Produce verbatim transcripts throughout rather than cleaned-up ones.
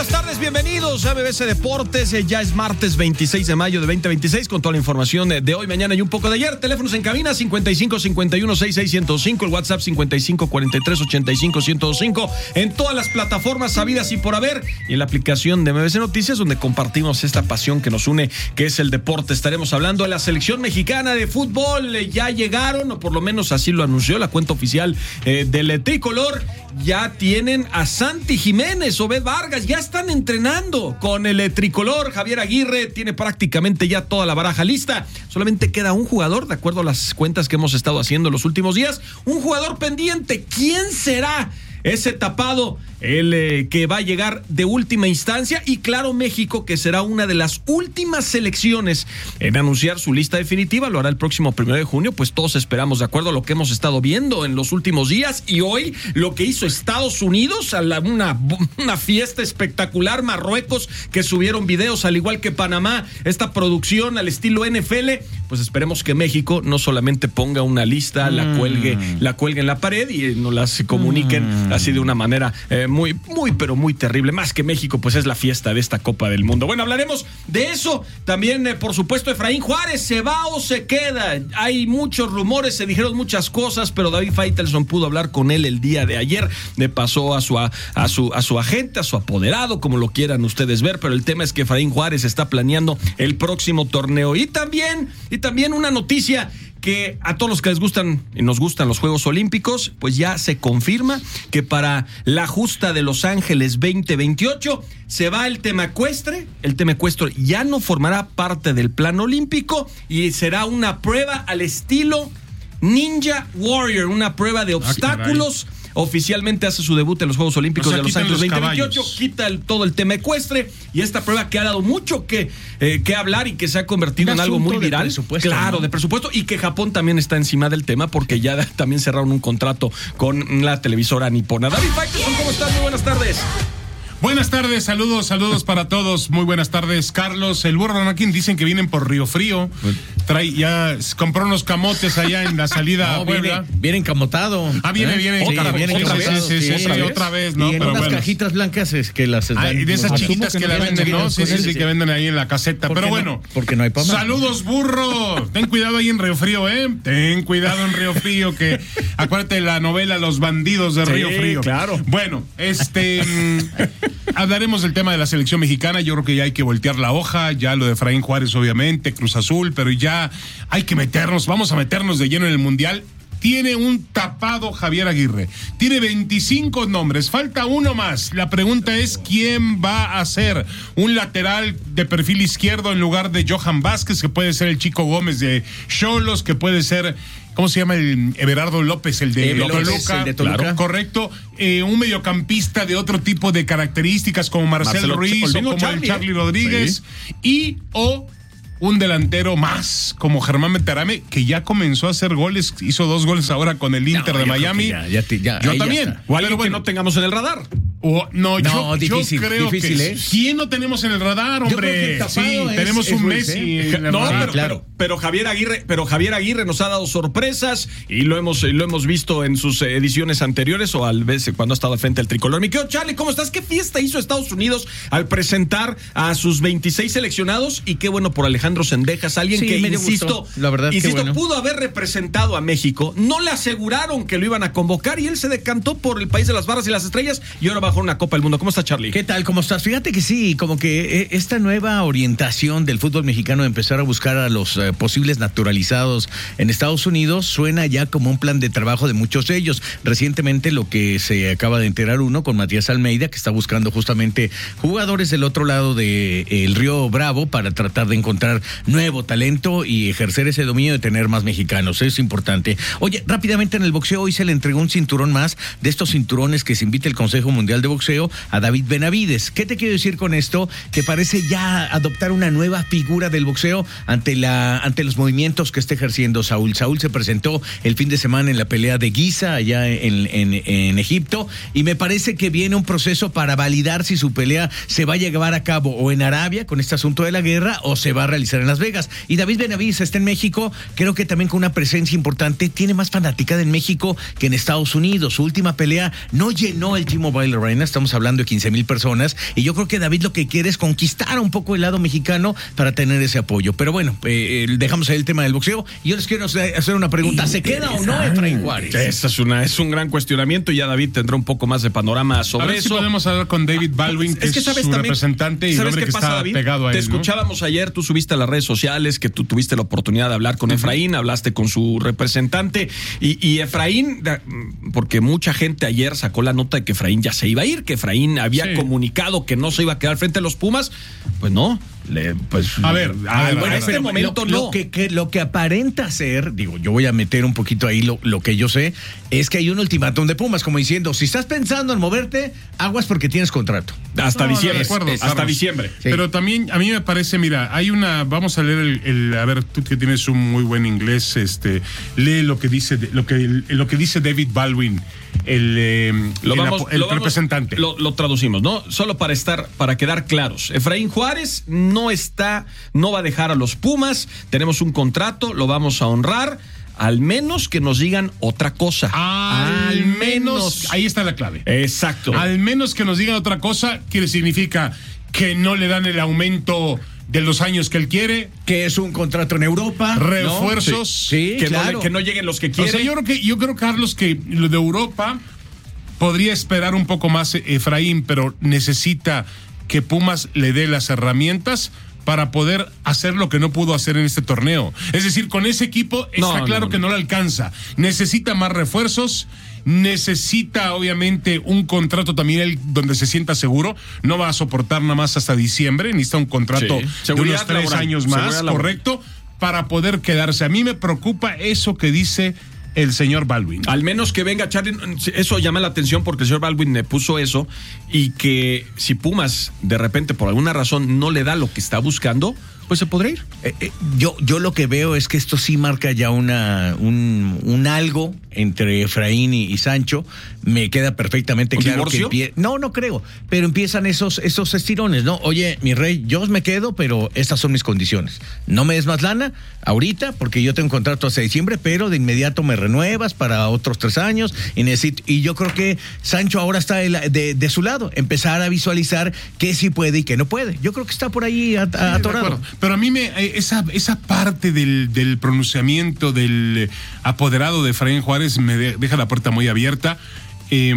Buenas tardes, bienvenidos a B B C Deportes. Ya es martes veintiséis de mayo de veinte veintiséis con toda la información de hoy, mañana y un poco de ayer. Teléfonos en cabina cincuenta y cinco cincuenta y uno sesenta y seis ciento cinco, el WhatsApp cincuenta y cinco cuarenta y tres ochenta y cinco ciento cinco, en todas las plataformas sabidas y por haber, y en la aplicación de B B C Noticias, donde compartimos esta pasión que nos une, que es el deporte. Estaremos hablando de la selección mexicana de fútbol. Ya llegaron, o por lo menos así lo anunció la cuenta oficial eh, del tricolor. Ya tienen a Santi Jiménez, Obed Vargas, ya están entrenando con el tricolor. Javier Aguirre tiene prácticamente ya toda la baraja lista. Solamente queda un jugador, de acuerdo a las cuentas que hemos estado haciendo los últimos días. Un jugador pendiente. ¿Quién será ese tapado, el eh, que va a llegar de última instancia? Y claro, México, que será una de las últimas selecciones en anunciar su lista definitiva, lo hará el próximo primero de junio. Pues todos esperamos, de acuerdo a lo que hemos estado viendo en los últimos días, y hoy lo que hizo Estados Unidos, a la, una, una fiesta espectacular. Marruecos, que subieron videos, al igual que Panamá, esta producción al estilo N F L. Pues esperemos que México no solamente ponga una lista, mm. la cuelgue, la cuelgue en la pared y nos las comuniquen mm. así de una manera eh, muy, muy, pero muy terrible. Más que México, pues es la fiesta de esta Copa del Mundo. Bueno, hablaremos de eso. También, eh, por supuesto, Efraín Juárez, ¿se va o se queda? Hay muchos rumores, se dijeron muchas cosas, pero David Faitelson pudo hablar con él el día de ayer. Le pasó a su, a, a su, a su agente, a su apoderado, como lo quieran ustedes ver, pero el tema es que Efraín Juárez está planeando el próximo torneo. Y también, y también una noticia que a todos los que les gustan y nos gustan los Juegos Olímpicos, pues ya se confirma que para la justa de Los Ángeles veinte veintiocho se va el tema ecuestre. El tema ecuestre ya no formará parte del plan olímpico y será una prueba al estilo Ninja Warrior, una prueba de obstáculos. Ah, oficialmente hace su debut en los Juegos Olímpicos, o sea, de Los Ángeles veinte veintiocho, quita el, todo el tema ecuestre, y esta prueba que ha dado mucho que, eh, que hablar y que se ha convertido en algo muy viral. Claro, ¿no? De presupuesto, y que Japón también está encima del tema porque ya también cerraron un contrato con la televisora nipona. David Faitelson, ¿cómo estás? Muy buenas tardes. Buenas tardes, saludos, saludos para todos. Muy buenas tardes, Carlos. El burro Anakin dicen que vienen por Río Frío. Trae, ya compró unos camotes allá en la salida no, a Puebla. Viene, viene encamotado. Ah, viene, ¿Eh? viene. Sí, otra, viene otra, vez, sí, sí, sí, otra, sí, vez. otra vez, ¿no? Y en pero unas bueno. cajitas blancas es que las... Ah, y de esas chiquitas que, que la venden, ¿no? Sí, sí, sí, que venden ahí en la caseta. Pero bueno. No? Porque no hay para más. Saludos, burro. Ten cuidado ahí en Río Frío, ¿eh? Ten cuidado en Río Frío, que acuérdate de la novela Los Bandidos de sí, Río Frío. Claro. Bueno, este... hablaremos del tema de la selección mexicana. Yo creo que ya hay que voltear la hoja, ya lo de Efraín Juárez, obviamente, Cruz Azul, pero ya hay que meternos, vamos a meternos de lleno en el Mundial. Tiene un tapado Javier Aguirre, tiene veinticinco nombres, falta uno más. La pregunta es, ¿quién va a ser un lateral de perfil izquierdo en lugar de Johan Vázquez, que puede ser el Chico Gómez de Xolos, que puede ser... ¿Cómo se llama el Everardo López, el de, López, Toluca? el de Toluca? Claro, correcto. Eh, un mediocampista de otro tipo de características como Marcel Marcelo, Ruiz o como Charlie, el Charlie ¿eh? Rodríguez. Sí. Y o un delantero más como Germán Betarame, que ya comenzó a hacer goles, hizo dos goles ahora con el Inter no, de Miami. Ya, ya te, ya, yo también. O algo bueno, que no tengamos en el radar. O, no, no, yo, difícil, yo creo difícil, que ¿eh? ¿quién no tenemos en el radar, hombre? El sí, es, tenemos es un Ruiz, Messi. ¿eh? En el no, radar. pero, claro. pero, pero Javier Aguirre, pero Javier Aguirre nos ha dado sorpresas y lo hemos, lo hemos visto en sus ediciones anteriores o al vez cuando ha estado al frente del tricolor. Mi querido Charlie, ¿cómo estás? ¿Qué fiesta hizo Estados Unidos al presentar a sus veintiséis seleccionados? Y qué bueno por Alejandro Sendejas, alguien sí, que, insisto, la verdad insisto que bueno. pudo haber representado a México. No le aseguraron que lo iban a convocar y él se decantó por el país de las barras y las estrellas y ahora bajó una Copa del Mundo. ¿Cómo está, Charlie? ¿Qué tal? ¿Cómo estás? Fíjate que sí, como que esta nueva orientación del fútbol mexicano de empezar a buscar a los eh, posibles naturalizados en Estados Unidos suena ya como un plan de trabajo de muchos de ellos. Recientemente lo que se acaba de enterar uno con Matías Almeida, que está buscando justamente jugadores del otro lado del de, eh, Río Bravo para tratar de encontrar nuevo talento y ejercer ese dominio de tener más mexicanos. Es importante. Oye, rápidamente en el boxeo hoy se le entregó un cinturón más de estos cinturones que se invita el Consejo Mundial de Boxeo a David Benavides. ¿Qué te quiero decir con esto? Que parece ya adoptar una nueva figura del boxeo ante la ante los movimientos que está ejerciendo Saúl. Saúl se presentó el fin de semana en la pelea de Giza allá en, en, en Egipto y me parece que viene un proceso para validar si su pelea se va a llevar a cabo o en Arabia con este asunto de la guerra o se va a realizar en Las Vegas. Y David Benavides está en México, creo que también con una presencia importante, tiene más fanaticada en México que en Estados Unidos. Su última pelea no llenó el T-Mobile Arena, estamos hablando de quince mil personas, y yo creo que David lo que quiere es conquistar un poco el lado mexicano para tener ese apoyo. Pero bueno, eh, dejamos ahí el tema del boxeo, y yo les quiero hacer una pregunta, ¿se queda o no Efraín Juárez? Esa es, una, es un gran cuestionamiento, y ya David tendrá un poco más de panorama sobre a ver eso. Si podemos hablar con David Baldwin, que es, que sabes, su también, representante y el hombre que pasa, está David? Pegado a Te él. Te escuchábamos, ¿no? Ayer, tú subiste a las redes sociales que tú tuviste la oportunidad de hablar con uh-huh. Efraín, hablaste con su representante, y, y Efraín, porque mucha gente ayer sacó la nota de que Efraín ya se iba a ir, que Efraín había sí. comunicado que no se iba a quedar frente a los Pumas. Pues no, le, pues a ver, a ver, en este momento lo, no. Lo que, que, lo que aparenta ser, digo, yo voy a meter un poquito ahí lo, lo que yo sé, es que hay un ultimátum de Pumas, como diciendo, si estás pensando en moverte, aguas porque tienes contrato. Hasta no, diciembre, no, acuerdo, es, hasta diciembre. Sí. Pero también a mí me parece, mira, hay una, vamos a leer el, el, a ver, tú que tienes un muy buen inglés, este, lee lo que dice, lo que, lo que dice David Baldwin, el, eh, lo el, vamos, el lo representante. Vamos, lo, lo traducimos, ¿no? Solo para estar, para quedar claros. Efraín Juárez no está, no va a dejar a los Pumas. Tenemos un contrato, lo vamos a honrar. Al menos que nos digan otra cosa. Al, Al menos, menos. Ahí está la clave. Exacto. Al menos que nos digan otra cosa, que significa que no le dan el aumento de los años que él quiere, que es un contrato en Europa, refuerzos, ¿no? sí, sí, que, claro. no, que no lleguen los que quieren. O sea, yo creo que yo creo Carlos que lo de Europa podría esperar un poco más Efraín, pero necesita que Pumas le dé las herramientas para poder hacer lo que no pudo hacer en este torneo. Es decir, con ese equipo está no, claro no, que no. no le alcanza. Necesita más refuerzos, necesita obviamente un contrato también él donde se sienta seguro. No va a soportar nada más hasta diciembre, necesita un contrato sí. de unos tres laboral. años más, correcto, para poder quedarse. A mí me preocupa eso que dice el señor Baldwin. Al menos que venga Charlie, eso llama la atención porque el señor Baldwin le puso eso, y que si Pumas de repente por alguna razón no le da lo que está buscando, pues se podrá ir. Eh, eh, yo, yo lo que veo es que esto sí marca ya una un, un algo entre Efraín y, y Sancho. Me queda perfectamente ¿Un claro divorcio? que empie- no, no creo, pero empiezan esos, esos estirones, ¿no? Oye, mi rey, yo me quedo, pero estas son mis condiciones. No me des más lana ahorita, porque yo tengo un contrato hasta diciembre, pero de inmediato me renuevas para otros tres años y necesito, y yo creo que Sancho ahora está de, de, de su lado, empezar a visualizar qué sí puede y qué no puede. Yo creo que está por ahí at- sí, atorado. Pero a mí me esa esa parte del, del pronunciamiento del apoderado de Efraín Juárez me de, deja la puerta muy abierta. Eh,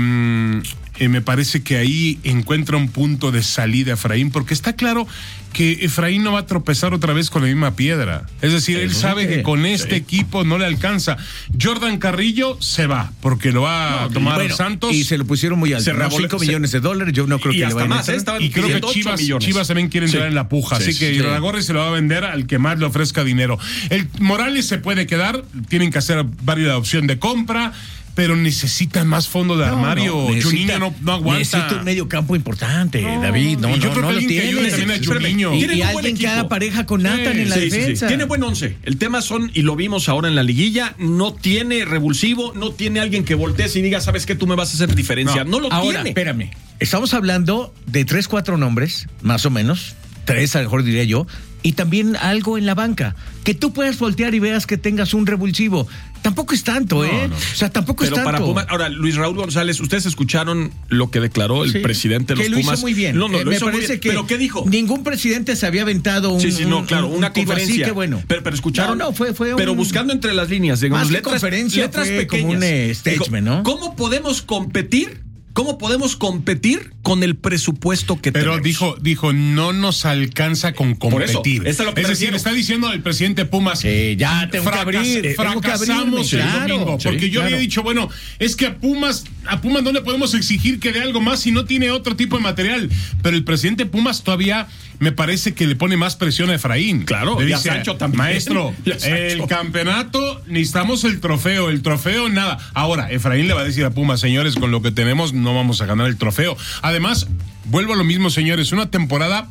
eh, me parece que ahí encuentra un punto de salida Efraín, porque está claro que Efraín no va a tropezar otra vez con la misma piedra. Es decir, él sabe que con este sí. equipo no le alcanza. Jordan Carrillo se va, porque lo va no, a tomar bueno, Santos. Y se lo pusieron muy alto. Se cinco millones de dólares, yo no creo y que hasta le vaya más, a ¿eh? Y creo que Chivas, Chivas también quiere entrar sí. en la puja, sí, así que sí. Irarrágorri se lo va a vender al que más le ofrezca dinero. El Morales se puede quedar, tienen que hacer válida opción de compra, pero necesitan más fondo de armario. No, no, Juninho no, no aguanta. Necesita un medio campo importante, no, David. No, y yo no, creo no que lo alguien tiene. que ayude también a Juninho. Y, y alguien que haga pareja con Nathan sí, en la sí, defensa. Sí, sí. Tiene buen once. El tema son, y lo vimos ahora en la liguilla, no tiene revulsivo, no tiene alguien que voltees y diga, ¿sabes qué? Tú me vas a hacer diferencia. No, no lo ahora, tiene. Espérame. Estamos hablando de tres, cuatro nombres, más o menos. Tres, a lo mejor diría yo. Y también algo en la banca. Que tú puedas voltear y veas que tengas un revulsivo. Tampoco es tanto, no, ¿eh? No. O sea, tampoco Pero es tanto. Para Pumas, ahora, Luis Raúl González, ustedes escucharon lo que declaró el sí, presidente de los que lo Pumas. Hizo muy bien. No, no, eh, lo me hizo parece muy bien. que ¿Pero qué dijo? Ningún presidente se había aventado un. Sí, sí, no, claro, un, una un conferencia. Así que bueno. Pero, pero escucharon. No, no, fue, fue Pero un, buscando entre las líneas, digamos, más que letras, conferencia letras fue pequeñas. Como un eh, statement, ¿no? ¿Cómo podemos competir? ¿Cómo podemos competir con el presupuesto que Pero tenemos? Pero dijo, dijo, no nos alcanza con competir. Por eso, es, lo que es decir, está diciendo el presidente Pumas, sí, ya tengo fracas, que abrir, fracasamos tengo que el claro, domingo. sí, porque yo claro. había dicho, bueno, es que a Pumas, a Pumas no le podemos exigir que dé algo más si no tiene otro tipo de material. Pero el presidente Pumas todavía me parece que le pone más presión a Efraín. Claro, le y dice, a Sancho también. Maestro, el campeonato, necesitamos el trofeo, el trofeo nada. Ahora, Efraín le va a decir a Pumas, señores, con lo que tenemos no vamos a ganar el trofeo. Además, vuelvo a lo mismo, señores, una temporada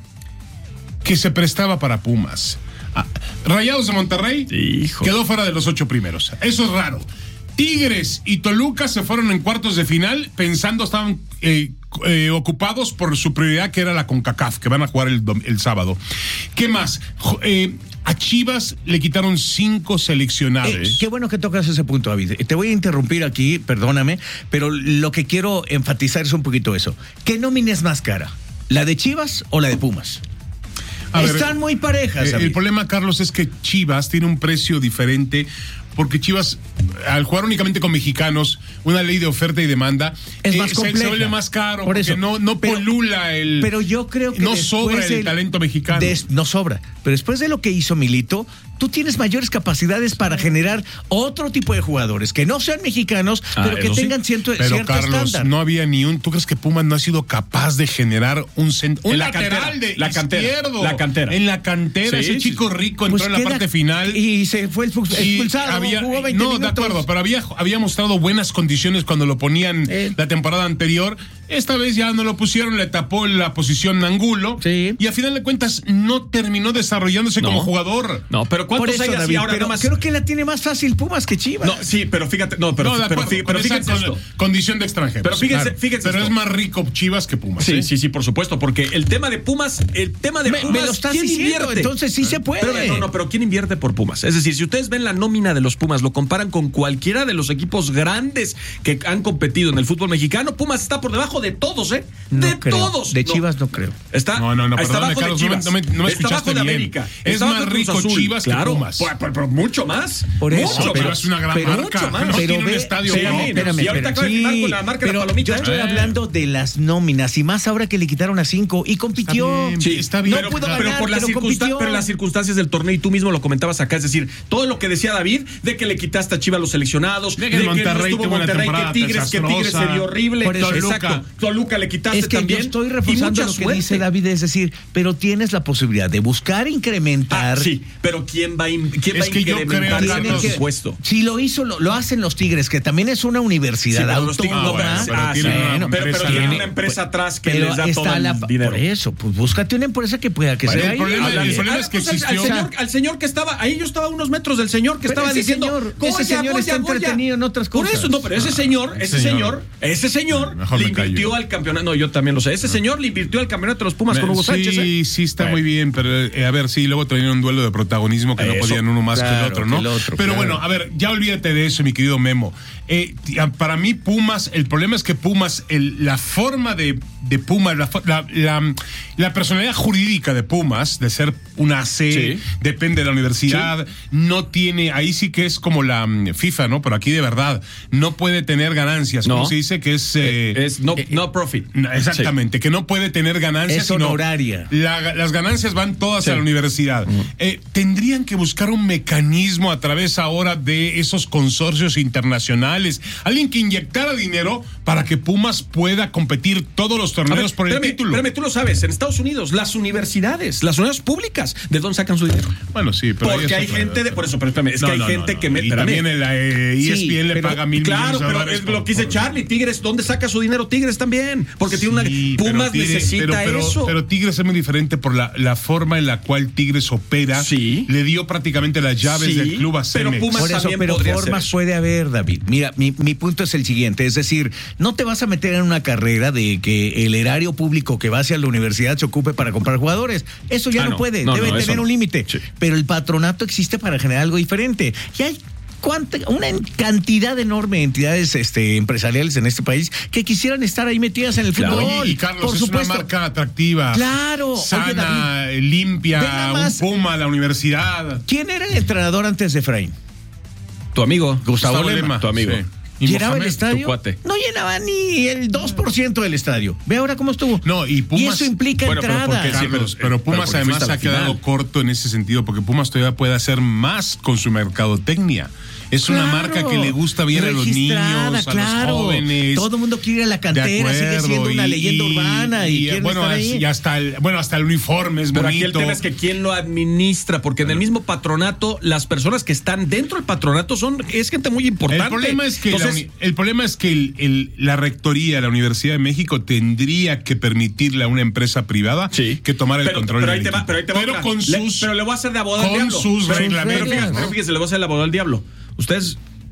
que se prestaba para Pumas. Ah, Rayados de Monterrey Hijo. quedó fuera de los ocho primeros. Eso es raro. Tigres y Toluca se fueron en cuartos de final pensando, estaban eh, eh, ocupados por su prioridad que era la CONCACAF, que van a jugar el, el sábado. ¿Qué más? Eh, a Chivas le quitaron cinco seleccionados. Eh, qué bueno que tocas ese punto, David. Te voy a interrumpir aquí, perdóname, pero lo que quiero enfatizar es un poquito eso. ¿Qué nómina es más cara? ¿La de Chivas o la de Pumas? A Están ver, muy parejas. Eh, el problema, Carlos, es que Chivas tiene un precio diferente porque Chivas, al jugar únicamente con mexicanos, una ley de oferta y demanda, es más eh, compleja. Se, se vuelve más caro, por porque eso no, no pero, polula el... Pero yo creo que no sobra el, el talento mexicano. Des, no sobra. Pero después de lo que hizo Milito, tú tienes mayores capacidades para generar otro tipo de jugadores, que no sean mexicanos, ah, pero que tengan sí. cierto, pero cierto Carlos, estándar. No había ni un... ¿Tú crees que Pumas no ha sido capaz de generar un, cent, un la lateral cantera, de la izquierdo? Cantera, la cantera. En la cantera, sí, ese sí. chico rico entró pues en la parte final. Y se fue expulsado, había, jugó veinte No, minutos. de acuerdo, pero había, había mostrado buenas condiciones cuando lo ponían eh. la temporada anterior. Esta vez ya no lo pusieron, le tapó la posición Angulo. Sí. Y a final de cuentas no terminó desarrollándose no. como jugador. No, pero ¿cuántos eso, hay David, así ahora pero nomás? Creo que la tiene más fácil Pumas que Chivas. No, sí, pero fíjate, no, pero, no, pero, acuerdo, pero, pero fíjense con esto. Condición de extranjero. Pero fíjense, claro. fíjense Pero esto. es más rico Chivas que Pumas. Sí, ¿eh? sí, sí, por supuesto, porque el tema de Pumas, el tema de me, Pumas, me lo estás ¿quién diciendo? invierte? Entonces sí ¿Eh? se puede. Pero, no, no, pero ¿quién invierte por Pumas? Es decir, si ustedes ven la nómina de los Pumas, lo comparan con cualquiera de los equipos grandes que han competido en el fútbol mexicano, Pumas está por debajo de todos, ¿eh? No de creo. todos. De Chivas no, no creo. Está, no, no, no, está perdóname, abajo Carlos, de Chivas. no me, no me está escuchaste abajo de bien. América. Es está más rico Azul. Chivas claro, que Pumas. Pero, pero, pero mucho más. Por eso. Mucho pero, Chivas es una gran pero, marca. Mucho más. No pero tiene ve, un estadio. Sí, no, espérame, y ahorita acaba de firmar con la marca de la palomita. Yo estoy eh. hablando de las nóminas y más ahora que le quitaron a cinco y compitió. Está bien, sí, está bien. No pero, pudo pero ganar, por las pero compitió. Pero las circunstancias del torneo, y tú mismo lo comentabas acá, es decir, todo lo que decía David, de que le quitaste a Chivas los seleccionados, de de que que Monterrey no estuvo tuvo una Monterrey, que temporada Tigres, que Tigres se vio horrible. Por eso, Toluca. Exacto. Toluca le quitaste es que también. Yo estoy reforzando lo que suerte. dice David, es decir, pero tienes la posibilidad de buscar incrementar. Ah, sí, pero ¿quién va a, quién es va que a yo incrementar creo, el Carlos, presupuesto? Si lo hizo, lo, lo hacen los Tigres, que también es una universidad sí, los Tigres, autónoma. no, pero, ah, tienen sí, una pero, pero empresa, tienen ¿no? una empresa atrás que pero les da todo está el la, dinero. Por eso, pues búscate una empresa que pueda que Bueno, sea el ahí. problema, Ándale. el problema es que Pues al, existió. al, señor, al señor que estaba, ahí yo estaba a unos metros del señor que Pero estaba ese diciendo, señor, Goya, ese señor Goya, está Goya. entretenido en otras cosas. Por eso, no, pero ese señor, ese señor, ese señor Mejor le me callo. invirtió al campeonato. No, yo también lo sé. Ese señor le invirtió al campeonato de los Pumas con Hugo sí, Sánchez. ¿eh? Sí, está bueno. muy bien, pero eh, a ver, sí, luego traían un duelo de protagonismo que Eso, no podían uno más claro, que el otro, ¿no? que el otro, pero claro. bueno, a ver, ya olvídate de eso, mi querido Memo. Eh, para mí, Pumas, el problema es que Pumas, el, la forma de, de Pumas, la, la, la, la personalidad jurídica de Pumas, de ser una C, sí. depende de la universidad, sí. no tiene, ahí sí que es como la um, FIFA, ¿no? Pero aquí de verdad, no puede tener ganancias, no. como se dice que es... Eh, es no, eh, no profit. Exactamente, sí. que no puede tener ganancias. Es honoraria. La, las ganancias van todas sí. a la universidad. Mm. Eh, tendrían que buscar un mecanismo a través ahora de esos consorcios internacionales. Alguien que inyectara dinero para que Pumas pueda competir todos los torneos ver, por el espérame, título. Espérame, tú lo sabes, en Estados Unidos, las universidades, las universidades públicas, ¿de dónde sacan su dinero? Bueno, sí, pero porque hay gente de, por eso, pero espérame, es no, que hay no, gente no, no. que me, y también el eh, E S P N sí, le pero, paga mil claro, millones de pero dólares. es por, lo que dice por... Charlie, Tigres, ¿dónde saca su dinero Tigres también? Porque sí, tiene una Pumas Tigres, necesita pero, pero, eso. Pero Tigres es muy diferente por la, la forma en la cual Tigres opera. Sí. Le dio prácticamente las llaves sí, del club a Cemex. Pero Pumas por eso, también pero podría formas ser puede haber, David. Mira, mi, mi punto es el siguiente, es decir, no te vas a meter en una carrera de que el erario público que va hacia la universidad se ocupe para comprar jugadores. Eso ya ah, no, no puede, no, debe no, tener un límite. Sí. Pero el patronato existe para generar algo diferente. Y hay cuánta, una cantidad enorme de entidades este, empresariales en este país que quisieran estar ahí metidas en el claro. fútbol. Y, y Carlos, por es supuesto. Una marca atractiva. Claro. Sana, Oye, David, limpia, más, un Puma, la universidad. ¿Quién era el entrenador antes de Efraín? Tu amigo. Gustavo, Gustavo Lema. Lema. Tu amigo. Sí. ¿Llenaba Mohamed, el estadio? No llenaba ni el dos por ciento del estadio. Ve ahora cómo estuvo. No, y Pumas. Y eso implica bueno, entrada. Pero, porque, Carlos, pero Pumas pero además ha quedado corto en ese sentido, porque Pumas todavía puede hacer más con su mercadotecnia. Es claro, una marca que le gusta bien a los niños, a claro. los jóvenes. Todo el mundo quiere ir a la cantera, sigue siendo una y, leyenda urbana y, y bueno, estar ahí. Y hasta el, bueno, hasta el uniforme es Pero bonito. Aquí el tema es que quién lo administra, porque bueno. en el mismo patronato, las personas que están dentro del patronato son es gente muy importante. El problema es que Entonces, la, el problema es que el, el, la rectoría de la Universidad de México tendría que permitirle a una empresa privada sí. que tomara el pero, control pero del ahí te va, pero ahí te va pero otra. con le, sus pero le voy a hacer de abogado al diablo. Con sus pero, reglamentos. Pero fíjese, ¿no? pero fíjese, le voy a hacer de abogado al diablo. Ustedes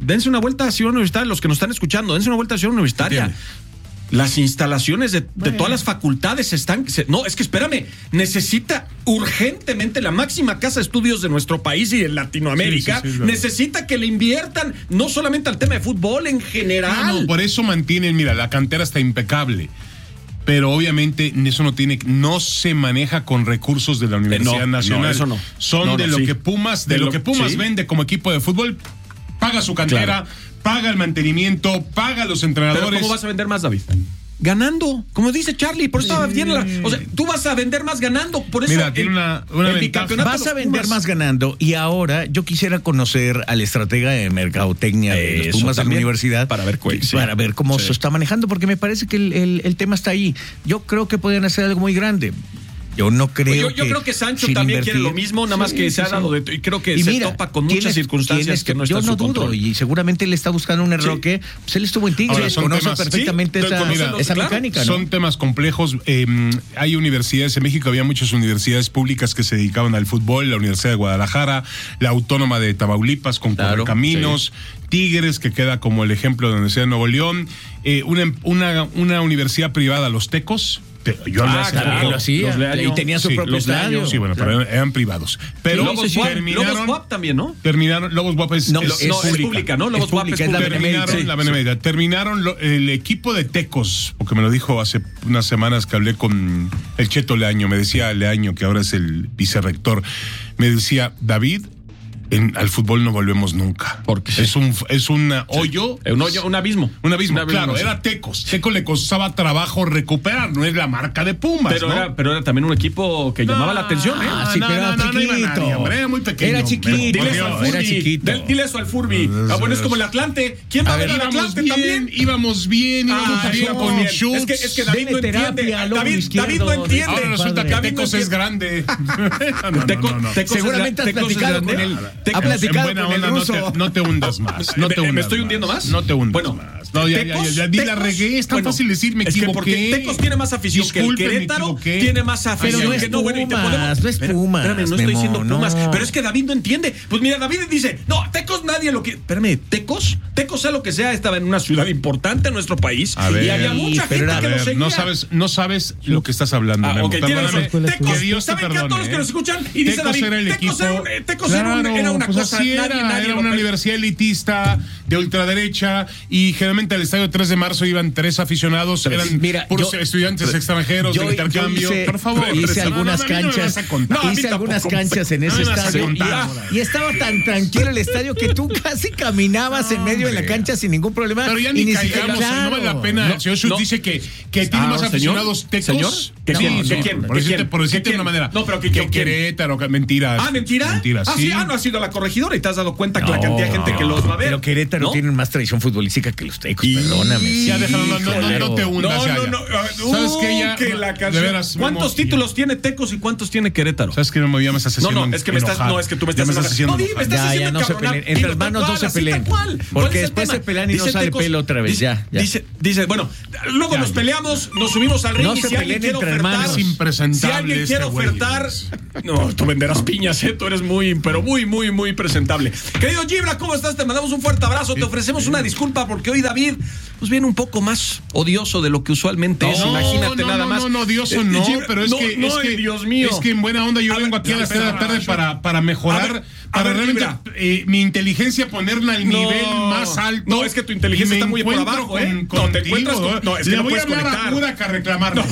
dense una vuelta a Ciudad Universitaria, los que nos están escuchando, dense una vuelta a Ciudad Universitaria. Las instalaciones de, de todas las facultades están... Se, no, es que espérame, necesita urgentemente la máxima casa de estudios de nuestro país y en Latinoamérica, sí, sí, sí, necesita que le inviertan no solamente al tema de fútbol, en general. No, no, por eso mantienen, mira, la cantera está impecable. Pero obviamente eso no tiene, no se maneja con recursos de la Universidad no, Nacional. No, eso no. Son no, no, de lo sí. que Pumas, de, de lo, lo que Pumas sí. vende como equipo de fútbol, paga su cantera, claro. paga el mantenimiento, paga a los entrenadores. ¿Pero cómo vas a vender más, David? Ganando, como dice Charlie, por eso sí. tiene la, o sea, tú vas a vender más ganando, por eso Mira, tiene una, una el vas a vender más ganando. Y ahora yo quisiera conocer al estratega de mercadotecnia de los Pumas de la universidad para ver, sí. para ver cómo sí. se está manejando, porque me parece que el, el, el tema está ahí. Yo creo que podrían hacer algo muy grande. Yo no creo pues yo, que... Yo creo que Sancho también invertir, quiere lo mismo, nada más que sí, se ha dado de... Y creo que y se mira, topa con muchas circunstancias que no están en su control. Yo no dudo, y seguramente él está buscando un error sí. que pues él estuvo en Tigres, conoce temas, perfectamente sí, esa, mira, esa claro, mecánica, ¿no? Son temas complejos. Eh, hay universidades en México, había muchas universidades públicas que se dedicaban al fútbol, la Universidad de Guadalajara, la Autónoma de Tamaulipas con claro, Caminos, sí. Tigres, que queda como el ejemplo de la Universidad de Nuevo León, eh, una, una, una universidad privada, Los Tecos. Pero yo ah, claro, lo hacía y tenía su sí, propio estadio. Sí, bueno, claro. pero eran privados. Pero sí, Lobos terminaron, Lobos W A P también, ¿no? Terminaron, Lobos W A P es, no, es, es, no, pública. es pública, ¿no? Lobos W A P es, es pública. la Terminaron sí, la Benemérita. Sí. Terminaron lo, el equipo de Tecos, porque me lo dijo hace unas semanas que hablé con el Cheto Leaño, me decía Leaño, que ahora es el vicerrector, me decía, David, En, al fútbol no volvemos nunca. Porque es un es un hoyo. Sí. Un hoyo, un abismo. Un abismo, un abismo claro, sí. era Tecos. Tecos le costaba trabajo recuperar, no es la marca de Pumas, pero ¿no? Era, pero era también un equipo que no, llamaba la atención, ¿eh? Ah, sí, no, pero no, era no, chiquito. No, no, hombre, era muy pequeño. Era chiquito. Dile eso al Furby. Era chiquito. Dile eso al Furby. Ah, bueno, es como el Atlante. ¿Quién va a ver el Atlante bien, también? Íbamos bien, íbamos ah, bien con bien. Schutz. Es que, es que David no entiende. David, David no entiende. Ahora resulta que Tecos es grande. Seguramente has platicado con él. Ha platicado con el ruso. No te, no te hundas más. No te hundas ¿Me estoy más. hundiendo más? No te hundas bueno, más. No, ya, ya, ya, ya, ya, la regué. Es tan bueno, fácil decir, me es equivoqué. Que porque Tecos tiene más afición Disculpe, que el Querétaro. Tiene más afición pero no es que no. Bueno, y te podemos. No es Pumas. Espérame, no estoy diciendo Pumas. No. Pero es que David no entiende. Pues mira, David dice, no, Tecos nadie lo quiere. Espérame, Tecos, Tecos sea lo que sea, estaba en una ciudad importante en nuestro país. A ver, y había mucha gente era, que ver, lo seguía. No sabes, no sabes lo que estás hablando. Ah, ok, perdóname. Tecos, que Dios te ¿saben perdone, qué a todos los que nos escuchan? Y dice David, era el Tecos equipo. era, un, Tecos claro, era, un, era una pues cosa. Así era, nadie, nadie era una universidad elitista de ultraderecha y generalmente al estadio tres de marzo iban tres aficionados, pero eran mira, puros yo, estudiantes extranjeros yo, de intercambio. Yo hice, por favor, hice algunas no, canchas, no no, hice algunas canchas en ese estadio y, y estaba tan tranquilo el estadio que tú casi caminabas no, en medio de la cancha sin ningún problema. Pero ya ni, y ni caigamos, claro, no vale la pena. No, el señor Schutz no. dice que, que tiene ah, más aficionados Tecos. ¿Señor? ¿Qué quién? ¿Qué quién? Por decirte, por decirte de una manera. No, pero que Querétaro, mentiras. Ah, ¿mentira? Mentiras, ah, sí. Ah, no has ido a la corregidora y te has dado cuenta que la cantidad de gente que los va a ver. Pero Querétaro ¿no? tienen más tradición futbolística que los Tecos, y... perdóname. Ya déjalo, no, no, no, no te hundas. No, ya, no, no. Uh, ¿sabes qué? Ya, que la canción. Veras, ¿Cuántos títulos tiene Tecos y cuántos tiene Querétaro? ¿Sabes que no me llamas a sesión? No, no, es que me estás, no, es que tú me estás haciendo. No, me estás haciendo no se peleen. Entre hermanos no se peleen. Porque después se pelean y no sale pelo otra vez. Ya, Dice, dice, bueno, luego nos peleamos, nos subimos al ring y si alguien quiere ofertar. Si alguien quiere ofertar. No, tú venderás piñas, ¿eh? Tú eres muy, pero muy, muy, muy presentable. Querido Gibra, ¿cómo estás? Te mandamos un fuerte abrazo. Te ofrecemos una disculpa porque hoy David pues viene un poco más odioso de lo que usualmente no, es. Imagínate no, nada no, más. No, no, odioso no, Gibra, pero es no, que, no, es que, Dios mío. Es que en buena onda yo a vengo ver, aquí a las tres de la tarde para, para mejorar, ver, para ver, realmente eh, mi inteligencia ponerla al no, nivel más alto. No, es que tu inteligencia está muy por abajo, ¿eh? Con, no, te encuentras con, no, es que le no voy puedes a hablar conectar. a Burak a reclamarlo.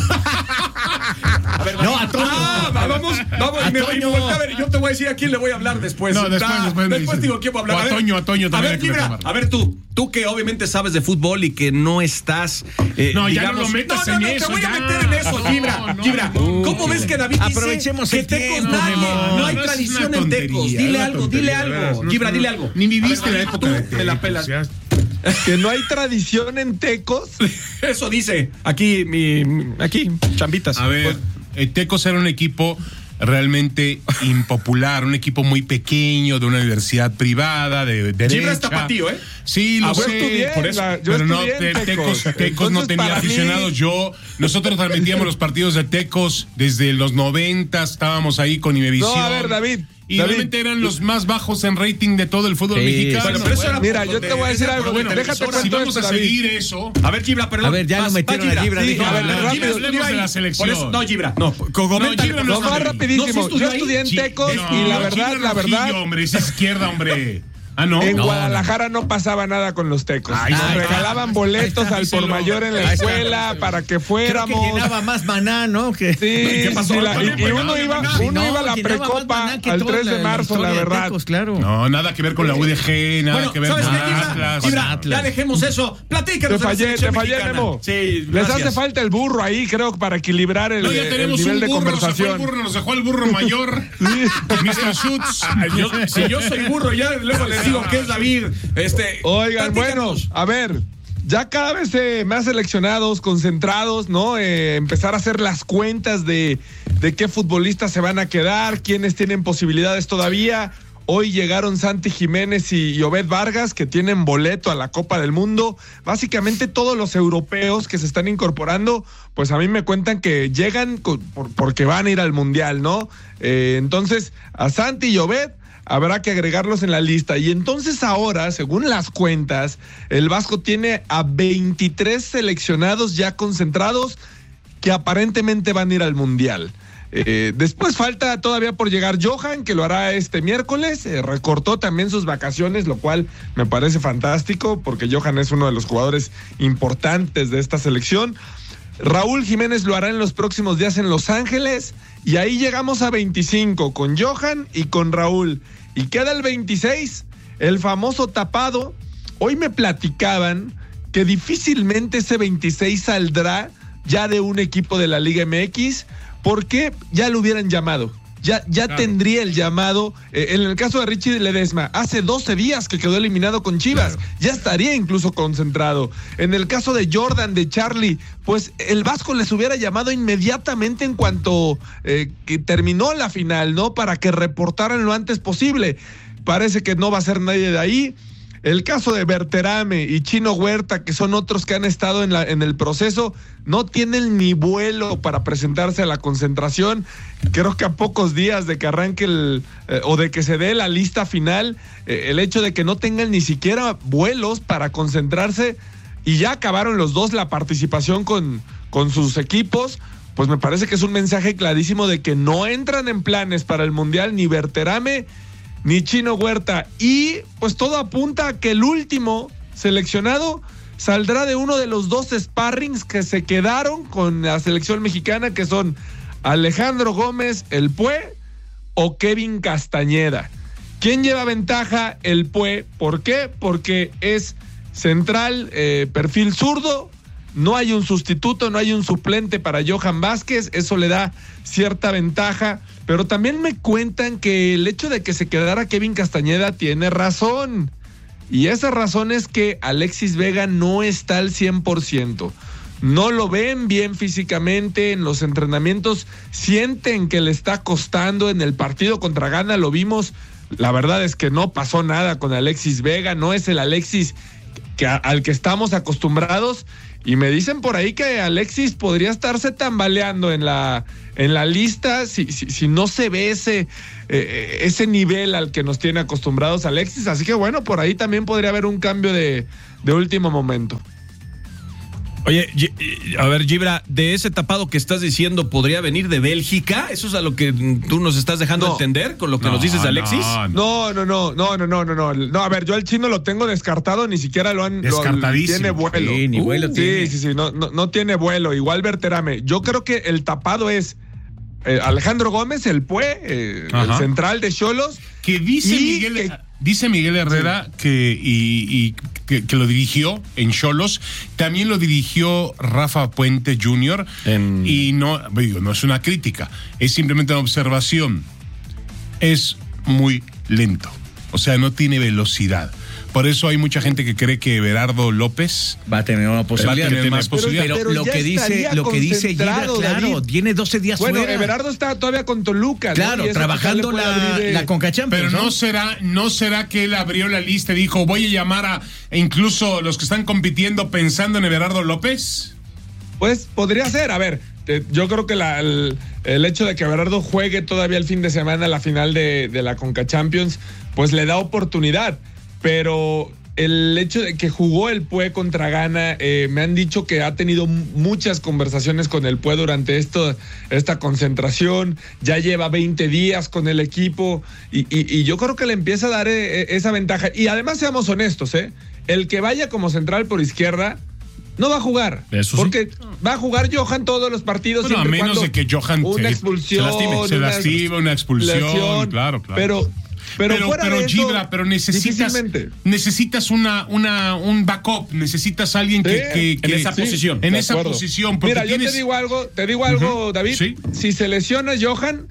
A ver, no, a Toño. Ah, vamos, vamos, a me, Toño. A ver, yo te voy a decir a quién le voy a hablar después. No, después, ah, después. Después digo quién voy a hablar. O a Toño, a Toño también. A ver, Gibra, a ver tú, tú que obviamente sabes de fútbol y que no estás. Eh, no, digamos, ya no lo metas no, no, en no, eso. Te voy ya. a meter en eso, Gibra. No, no, Gibra, no, ¿cómo ves que David dice aprovechemos que el Tecos tiempo, nadie? no, No hay no tradición en Tecos. Dile algo, dile algo. Gibra, dile algo. Ni viviste la época de Tecos. Me la pelas. Que no hay tradición en Tecos. Eso dice aquí mi aquí chambitas. A ver, eh, Tecos era un equipo realmente impopular, un equipo muy pequeño de una universidad privada de derecha. Gibra es tapatío, ¿eh? Sí, lo Ah, yo sé. estudié Por en eso. la- yo Pero no, estudié en Te- Tecos, Tecos. Tecos no Entonces, tenía para mí- aficionados. Yo, nosotros transmitíamos los partidos de Tecos desde los noventa, estábamos ahí con Imevisión. No, a ver, David. Y David, realmente eran los más bajos en rating de todo el fútbol Sí, mexicano. Bueno, pero eso era Mira, por yo donde- te voy a decir esa- algo. pero bueno, Déjate si cuento Si vamos a esto, David. seguir eso. A ver, Gibra, perdón. A ver, ya lo Vas- metieron va a Gibra, Sí, déjalo a ver, hablar. rápido, Gibra, hablemos de la selección. Por eso- no, Gibra, no. Coméntale, No, Gibra por no favor. No, sabe. rapidísimo. ¿No fuiste Yo ahí? estudié en Sí, Tecos no, y la no, verdad, Gibra la Rojillo, verdad, hombre, es izquierda, hombre. Ah, no. en No, Guadalajara no pasaba nada con los Tecos. Ahí Nos está. regalaban boletos Ahí está, al por díselo. mayor en la Ahí está. escuela para que Creo que fuéramos. llenaba más Maná, ¿no? Que... Sí, ¿Qué pasó? sí, la- y, y uno Sí, iba, no, uno iba a la llenaba más precopa Maná que al toda tres de la- marzo, la historia de verdad. Tecos, claro. No, nada que ver con la U D G, nada Bueno, que ver ¿sabes con qué, Gibra? Atlas. Gibra, Atlas. ya dejemos eso. Platícanos Te de la fallé, selección te fallé, mexicana. Memo. Sí, Les gracias. hace falta el burro ahí, creo, para equilibrar el, No, ya el tenemos nivel un de burro, nos dejó el conversación. burro, nos dejó el burro mayor. mister Schutz. Yo- si yo soy burro, ya luego les digo que es David. Este, Oigan, bueno, platícanos. a ver, ya cada vez eh, más seleccionados, concentrados, ¿no? Eh, empezar a hacer las cuentas de, de qué futbolistas se van a quedar, quiénes tienen posibilidades todavía. Hoy llegaron Santi Jiménez y, y Obed Vargas, que tienen boleto a la Copa del Mundo. Básicamente todos los europeos que se están incorporando, pues a mí me cuentan que llegan con- por- porque van a ir al Mundial, ¿no? Eh, entonces, a Santi y Obed habrá que agregarlos en la lista. Y entonces ahora, según las cuentas, el Vasco tiene a veintitrés seleccionados ya concentrados que aparentemente van a ir al Mundial. Eh, después falta todavía por llegar Johan, que lo hará este miércoles. Eh, recortó también sus vacaciones, lo cual me parece fantástico, porque Johan es uno de los jugadores importantes de esta selección. Raúl Jiménez lo hará en los próximos días en Los Ángeles. Y ahí llegamos a veinticinco, con Johan y con Raúl. Y queda el veintiséis, el famoso tapado. Hoy me platicaban que difícilmente ese veintiséis saldrá ya de un equipo de la Liga M X, porque ya lo hubieran llamado. Ya, ya Claro. tendría el llamado. Eh, en el caso de Richie Ledesma, hace doce días que quedó eliminado con Chivas. Claro. Ya estaría incluso concentrado. En el caso de Jordan, de Charlie, pues el Vasco les hubiera llamado inmediatamente en cuanto eh, que terminó la final, ¿no? Para que reportaran lo antes posible. Parece que no va a ser nadie de ahí. El caso de Berterame y Chino Huerta, que son otros que han estado en, la, en el proceso, no tienen ni vuelo para presentarse a la concentración. Creo que a pocos días de que arranque el, eh, o de que se dé la lista final, eh, el hecho de que no tengan ni siquiera vuelos para concentrarse y ya acabaron los dos la participación con, con sus equipos, pues me parece que es un mensaje clarísimo de que no entran en planes para el Mundial ni Berterame ni Chino Huerta. Y pues todo apunta a que el último seleccionado saldrá de uno de los dos sparrings que se quedaron con la selección mexicana, que son Alejandro Gómez, el Pue, o Kevin Castañeda. ¿Quién lleva ventaja? El Pue. ¿Por qué? Porque es central, eh, perfil zurdo. No hay un sustituto, no hay un suplente para Johan Vázquez, eso le da cierta ventaja, pero también me cuentan que el hecho de que se quedara Kevin Castañeda tiene razón, y esa razón es que Alexis Vega no está al cien por ciento, no lo ven bien físicamente, en los entrenamientos sienten que le está costando. En el partido contra Ghana lo vimos, la verdad es que no pasó nada con Alexis Vega, no es el Alexis que, al que estamos acostumbrados. Y me dicen por ahí que Alexis podría estarse tambaleando en la, en la lista si, si, si no se ve ese, eh, ese nivel al que nos tiene acostumbrados Alexis. Así que bueno, por ahí también podría haber un cambio de, de último momento. Oye, Gi- a ver, Gibra, de ese tapado que estás diciendo, ¿podría venir de Bélgica? ¿Eso es a lo que tú nos estás dejando No. entender con lo que No, nos dices de Alexis? no, no. No, no, no, no, no, no, no, no. No, a ver, yo al chino lo tengo descartado, ni siquiera lo han... lo- Descartadísimo. tiene vuelo. Sí, ni vuelo sí, tiene. sí, sí, no, no, no tiene vuelo. Igual Berterame. Yo creo que el tapado es eh, Alejandro Gómez, el Pue, eh, el Ajá. central de Xolos. Que dice Y Miguel, que- dice Miguel Herrera que, y, y que, que lo dirigió en Xolos, también lo dirigió Rafa Puente junior En- y no, digo, no es una crítica, es simplemente una observación. Es muy lento, o sea, no tiene velocidad. Por eso hay mucha gente que cree que Everardo López va a tener una posibilidad. Va a tener pero, más posibilidad. Pero, lo, que dice, lo que dice Gibra, claro, David. tiene doce días bueno, fuera. Everardo está todavía con Toluca. Claro, ¿no? trabajando la, de... la Conca Champions. Pero no, ¿no? será, no será que él abrió la lista y dijo, voy a llamar a e incluso los que están compitiendo pensando en Everardo López. Pues podría ser, a ver, te, yo creo que la, el, el hecho de que Everardo juegue todavía el fin de semana la final de, de la Conca Champions, pues le da oportunidad, pero el hecho de que jugó el Pue contra Ghana, eh, me han dicho que ha tenido muchas conversaciones con el Pue durante esto, esta concentración, ya lleva veinte días con el equipo y, y, y yo creo que le empieza a dar eh, esa ventaja. Y además seamos honestos, ¿eh? El que vaya como central por izquierda no va a jugar, Eso porque sí. va a jugar Johan todos los partidos. Bueno, a menos de que Johan una se, expulsión, se lastime, se lastime, una expulsión, lesión, claro, claro. Pero, pero, pero, fuera pero de eso, Gibra, pero necesitas, necesitas una, una, un backup, necesitas alguien que, Sí, que, que en esa sí, posición. en de esa acuerdo. posición. Porque Mira, yo tienes... te digo algo, te digo algo, Uh-huh. David. Sí. Si se lesiona Johan,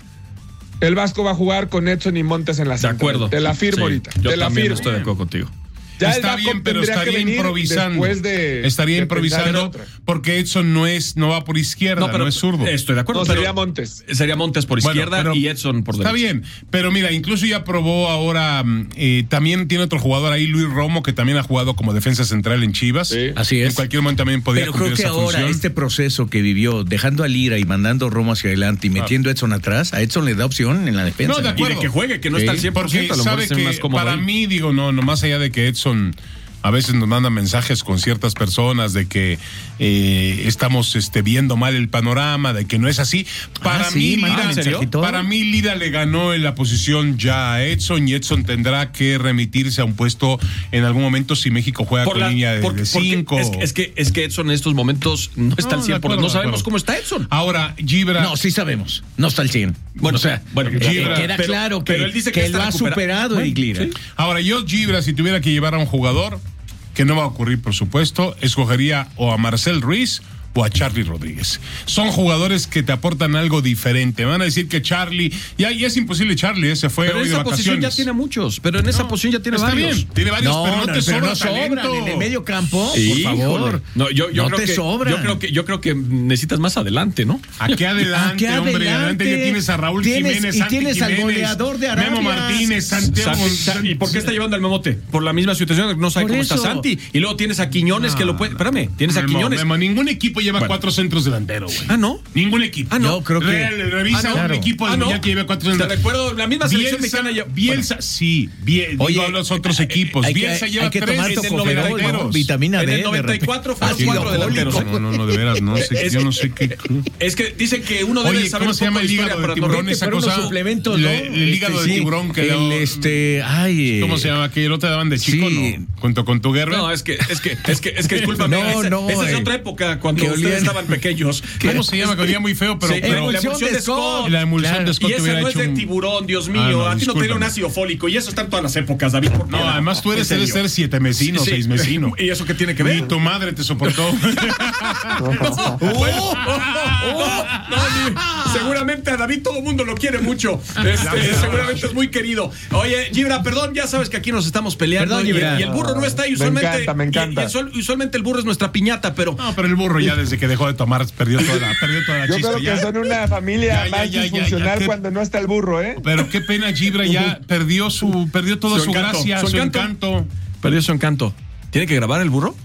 el Vasco va a jugar con Edson y Montes en la De central. acuerdo. Te la firmo Sí, ahorita. Yo te la también firmo. estoy de acuerdo contigo. Ya Está el bien, pero tendría que estaría venir improvisando. después de, estaría de improvisando pensar en otra. porque Edson no es, no va por izquierda, no, pero es zurdo. Estoy de acuerdo. No, pero sería Montes. Sería Montes por Bueno, izquierda pero y Edson por está derecha. bien, pero mira, incluso ya probó ahora, eh, también tiene otro jugador ahí, Luis Romo, que también ha jugado como defensa central en Chivas. Sí. Así es. En cualquier momento también podía Pero creo cumplir que esa ahora función. este proceso que vivió, dejando a Lira y mandando Romo hacia adelante y metiendo a Edson atrás, a Edson le da opción en la defensa. No, de Y acuerdo. de que juegue, que no Sí, está al cien por Porque ciento, a lo mejor sabe es más que cómodo para ahí. mí, digo, no, no más allá de que Edson a veces nos manda mensajes con ciertas personas de que eh, estamos este, viendo mal el panorama, de que no es así. Para Ah, mí, sí, manda Lira, mensajito. para mí, Lira le ganó en la posición ya a Edson y Edson tendrá que remitirse a un puesto en algún momento si México juega Por con la- línea de porque- de porque cinco. Es, que- es que, es que Edson en estos momentos no está No, al de cien por ciento. acuerdo, No de sabemos acuerdo. cómo está Edson. Ahora, Gibra. No, sí sabemos. No está al cien. Bueno, o sea, bueno, eh, Gibra, queda pero- claro que, pero él dice que que está lo ha recupera- superado Bueno, Eric Lira. sí. Ahora, yo, Gibra, si tuviera que llevar a un jugador, que no va a ocurrir, por supuesto, escogería o a Marcel Ruiz o a Charlie Rodríguez. Son jugadores que te aportan algo diferente. Me van a decir que Charlie, ya, ya es imposible Charlie, ¿eh? Se fue Pero hoy en de esa posición ya vacaciones. tiene muchos, pero en esa No, posición ya tiene está varios. bien, tiene varios, No, pero no, no, te pero sobra no sobran talento. en el medio campo, por Híjole. favor. No, yo, yo No creo te que, sobran. Yo creo que yo creo que necesitas más adelante, ¿no? Aquí adelante, Aquí hombre, adelante. adelante ya tienes a Raúl Tienes- Jiménez, y Santi tienes al Jiménez, goleador de Arabia. Memo Martínez, Santiago. Santi- ¿Y por qué está llevando al Memote? Por la misma situación, no sabe Por cómo está eso. Santi. Y luego tienes a Quiñones que lo puede. Espérame, tienes a Memo, Quiñones. Memo, ningún equipo lleva Bueno. cuatro centros delanteros, güey. Ah, ¿no? Ningún equipo. Ah, no. Yo creo que- Real, revisa Ah, no, un claro. equipo de Ah, no. Muñoz que lleva cuatro Te centros. recuerdo, la misma selección Bielsa, mexicana. ya- Bielsa, sí, Biel, Oye, digo, los otros equipos. hay que- Bielsa hay lleva que tres tomar en el tocopherol, noventa y dos. vitamina En D. el de noventa y repente. cuatro fueron Ácido cuatro delanteros. fólico. No, no, no, de veras, no sé, Es- yo no sé qué. Es que dicen que uno debe Oye, saber ¿cómo un se llama poco el de historia hígado de para no tiburón? reírte, Esa pero cosa. unos suplementos, ¿no? Le- el hígado Este, de sí, tiburón que el, lo- este, ay, ¿Cómo se llama? Que no te daban de chico, Sí. ¿no? Junto con tu guerra. No, es que, es que, es que, es que discúlpame. No, esa, no, esa es eh. otra época cuando Que ustedes olían- estaban pequeños. ¿Cómo se llama? Que olía muy feo, pero. Sí, pero la emulsión emulsión de de Scott. Scott. la emulsión Claro. de Scott Y te esa hubiera no es hecho de un- tiburón, Dios mío. Ah, no, a ti no te discúlpame. dio un ácido fólico y eso está en todas las épocas, David. ¿por qué No, además tú eres, En debes serio. ser siete mesino, Sí. seis mesino. ¿Y eso qué tiene que ver? Ni tu madre te soportó. Bueno, oh, no, ni- seguramente a David todo el mundo lo quiere mucho. Este, seguramente es muy querido. Oye, Gibra, perdón, ya sabes que aquí nos estamos peleando. Perdón, y, Gibra. y el burro no está y Me usualmente. encanta, me encanta. y- y usual- usualmente el burro es nuestra piñata, pero. No, pero el burro ya desde que dejó de tomar perdió toda la, perdió toda la Yo chispa. creo que ya. son una familia Ya, ya, más ya, ya, disfuncional ya, qué- cuando no está el burro, ¿eh? Pero qué pena, Gibra ya perdió su, perdió toda Su su, encanto, gracia, su su, encanto. encanto. Perdió su encanto. ¿Tiene que grabar el burro?